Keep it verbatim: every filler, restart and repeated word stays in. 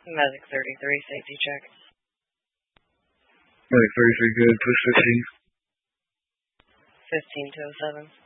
Medic thirty-three, safety check. Medic thirty-three, good. Push fifteen. fifteen to oh seven.